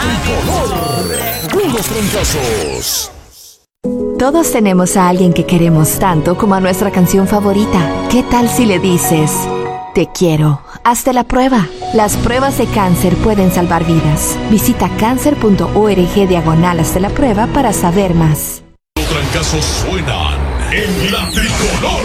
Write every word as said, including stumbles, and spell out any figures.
Tricolor. Unos trancazos. Todos tenemos a alguien que queremos tanto como a nuestra canción favorita. ¿Qué tal si le dices: te quiero? Hazte la prueba. Las pruebas de cáncer pueden salvar vidas. Visita cáncer punto org diagonal hazte la prueba para saber más. Los trancazos suenan en la Tricolor.